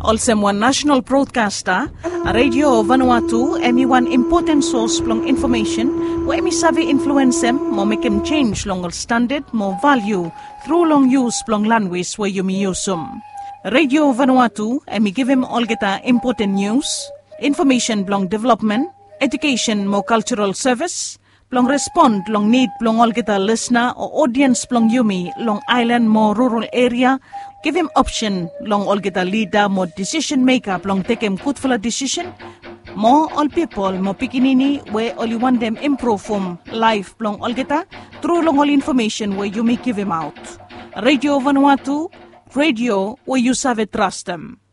Also one national broadcaster, Radio Vanuatu, emi one important source plong information, wo emi sabi influence mo make him change long standard, more value, through long use plong language wo yumi usum. Radio Vanuatu, emi give him all geta important news, information plong development, education mo cultural service, plong respond long need plong all geta listener or audience plong yumi long island mo rural area. Give him option long all get a leader mo decision maker long take him good for a decision. More all people mo pikinini where all you want them improve from life long all get a through long all information where you may give him out. Radio Vanuatu, radio where you save trust them.